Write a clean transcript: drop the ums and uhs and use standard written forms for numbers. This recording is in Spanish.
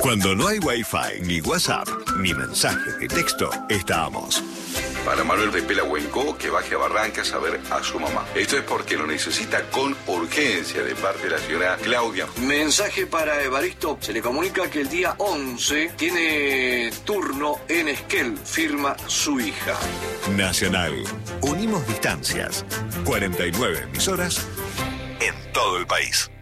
Cuando no hay Wi-Fi, ni WhatsApp, ni mensajes de texto, estamos. Para Manuel de Pelahuenco, que baje a Barrancas a ver a su mamá. Esto es porque lo necesita con urgencia de parte de la señora Claudia. Mensaje para Evaristo. Se le comunica que el día 11 tiene turno en Esquel. Firma su hija. Nacional. Unimos distancias. 49 emisoras en todo el país.